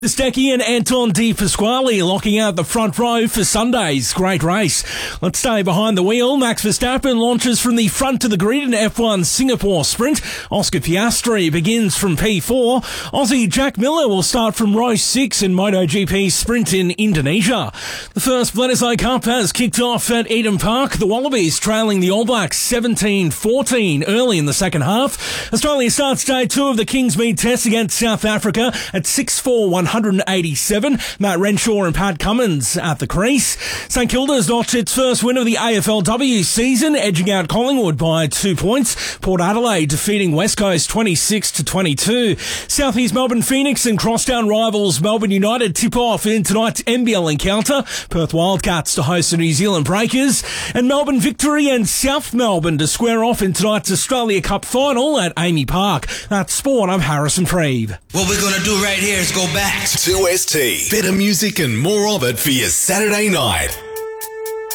Stecchi and Anton De Pasquale locking out the front row for Sunday's great race. Let's stay behind the wheel. Max Verstappen launches from the front to the grid in F1 Singapore Sprint. Oscar Piastri begins from P4. Aussie Jack Miller will start from row 6 in MotoGP Sprint in Indonesia. The first Bledisloe Cup has kicked off at Eden Park. The Wallabies trailing the All Blacks 17-14 early in the second half. Australia starts day 2 of the Kingsmead Test against South Africa at 6-4-187. Matt Renshaw and Pat Cummins at the crease. St Kilda's notched its first win of the AFLW season, edging out Collingwood by 2 points. Port Adelaide defeating West Coast 26-22. South East Melbourne Phoenix and crosstown rivals Melbourne United tip off in tonight's NBL encounter. Perth Wildcats to host the New Zealand Breakers. And Melbourne Victory and South Melbourne to square off in tonight's Australia Cup final at Amy Park. That's sport. I'm Harrison Preeve. What we're going to do right here is go back. 2ST. Better music and more of it for your Saturday night.